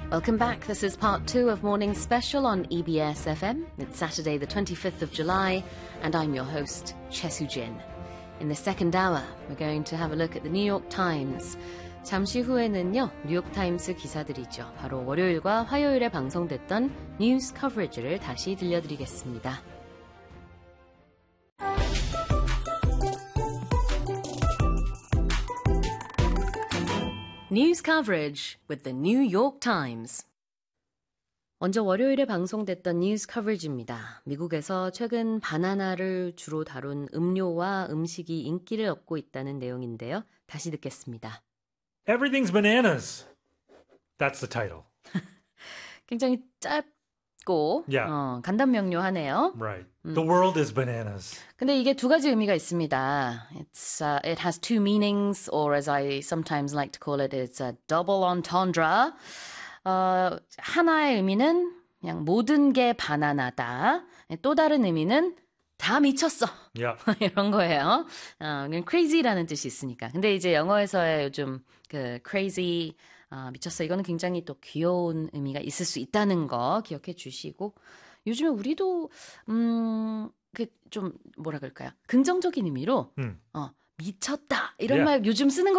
Welcome back. This is part 2 of Morning Special on EBS FM. It's Saturday, the 25th of July, and I'm your host, Choi Soo-jin. In the second hour, we're going to have a look at the New York Times. 잠시 후에는요, 뉴욕타임스 기사들이죠. 바로 월요일과 화요일에 방송됐던 뉴스 커버리지를 다시 들려드리겠습니다. News coverage with the New York Times. 먼저 월요일에 방송됐던 뉴스 커버리지입니다. 미국에서 최근 바나나를 주로 다룬 음료와 음식이 인기를 얻고 있다는 내용인데요. 다시 듣겠습니다. Everything's bananas. That's the title. 굉장히 짧고 간단 명료하네요. Right. The world is bananas. 근데 이게 두 가지 의미가 있습니다. It has two meanings, or as I sometimes like to call it, it's a double entendre. 하나의 의미는 그냥 모든 게 바나나다. 또 다른 의미는 다 미쳤어. 이런 거예요. 그냥 crazy라는 뜻이 있으니까. 근데 이제 영어에서의 요즘 그 crazy, 미쳤어. 이거는 굉장히 또 귀여운 의미가 있을 수 있다는 거 기억해 주시고, 요즘에 우리도 그 좀 뭐라 그럴까요? 긍정적인 의미로 미쳤다 이런 말 요즘 쓰는